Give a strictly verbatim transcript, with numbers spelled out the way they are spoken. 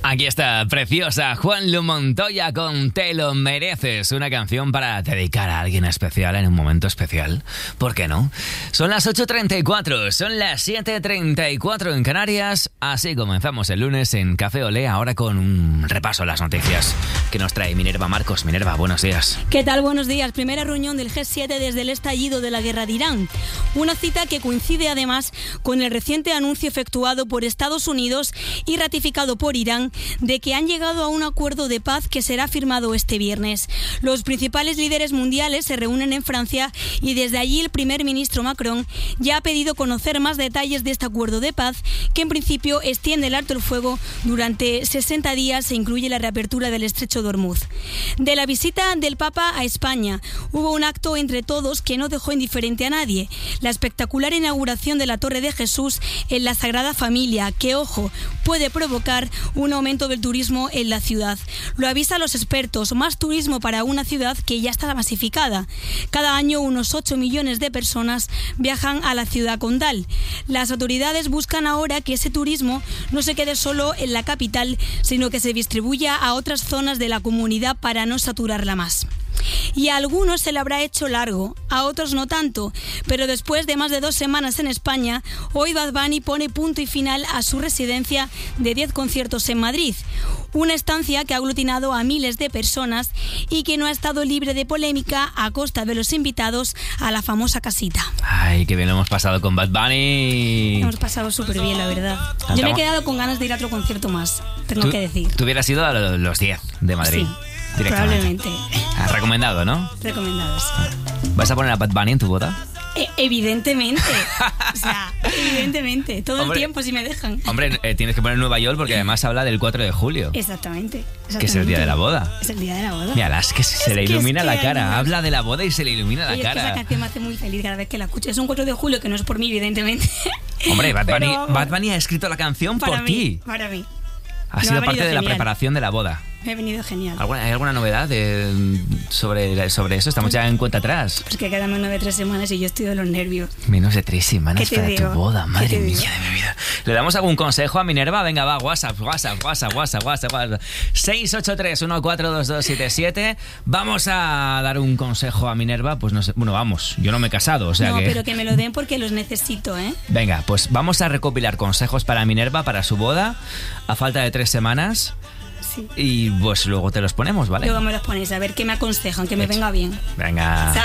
Aquí está, preciosa, Juanlu Montoya con Te lo mereces, una canción para dedicar a alguien especial en un momento especial. ¿Por qué no? Son las ocho treinta y cuatro, son las siete treinta y cuatro en Canarias. Así comenzamos el lunes en Café Olé, ahora con un repaso a las noticias que nos trae Minerva Marcos. Minerva, buenos días. ¿Qué tal? Buenos días. Primera reunión del G siete desde el estallido de la guerra de Irán. Una cita que coincide además con el reciente anuncio efectuado por Estados Unidos y ratificado por Irán de que han llegado a un acuerdo de paz que será firmado este viernes. Los principales líderes mundiales se reúnen en Francia y desde allí el primer ministro Macron ya ha pedido conocer más detalles de este acuerdo de paz, que en principio extiende el alto el fuego durante sesenta días e incluye la reapertura del estrecho de Hormuz. De la visita del Papa a España, hubo un acto entre todos que no dejó indiferente a nadie: la espectacular inauguración de la Torre de Jesús en la Sagrada Familia, que, ojo, puede provocar un aumento del turismo en la ciudad. Lo avisan los expertos: más turismo para una ciudad que ya está masificada. Cada año unos ocho millones de personas viajan a la ciudad condal. Las autoridades buscan ahora que ese turismo no se quede solo en la capital, sino que se distribuya a otras zonas de la comunidad para no saturarla más. Y a algunos se le habrá hecho largo, a otros no tanto, pero después de más de dos semanas en España, hoy Bad Bunny pone punto y final a su residencia de diez conciertos en Madrid. Una estancia que ha aglutinado a miles de personas y que no ha estado libre de polémica a costa de los invitados a la famosa casita. Ay, qué bien lo hemos pasado con Bad Bunny. Hemos pasado súper bien, la verdad. Yo me he quedado con ganas de ir a otro concierto más, tengo ¿Tú, que decir. Tú hubieras ido a los diez de Madrid. Sí, probablemente. Ah, recomendado, ¿no? Recomendado, sí. ¿Vas a poner a Bad Bunny en tu boda? Eh, evidentemente. O sea, evidentemente. Todo hombre, el tiempo, si me dejan. Hombre, eh, tienes que poner Nueva York porque además habla del cuatro de julio. Exactamente, exactamente. Que es el día de la boda. Es el día de la boda. Mira, es que se es le ilumina que es la que cara. además... Habla de la boda y se le ilumina la Oye, cara. Es que esa canción me hace muy feliz cada vez que la escucho. Es un cuatro de julio que no es por mí, evidentemente. Hombre, Bad Bunny, Pero, Bad Bunny ha escrito la canción para por mí, ti. Para mí. Ha No, sido ha parte de genial. la preparación de la boda. Me ha venido genial. ¿Alguna, ¿Hay alguna novedad de, sobre, sobre eso? Estamos ya en cuenta atrás. Pues que quedan menos de tres semanas y yo estoy de los nervios. Menos de tres semanas para digo? tu boda, madre mía digo? de mi vida. ¿Le damos algún consejo a Minerva? Venga, va, WhatsApp, WhatsApp, WhatsApp, WhatsApp, WhatsApp, WhatsApp. seis ocho tres uno cuatro dos dos siete siete. Vamos a dar un consejo a Minerva. Pues no sé, bueno, vamos, yo no me he casado, o sea no, que... No, pero que me lo den porque los necesito, ¿eh? Venga, pues vamos a recopilar consejos para Minerva, para su boda, a falta de tres semanas. Sí. Y pues luego te los ponemos, ¿vale? Luego me los ponéis, a ver qué me aconsejan, que me Hecho. venga bien. Venga.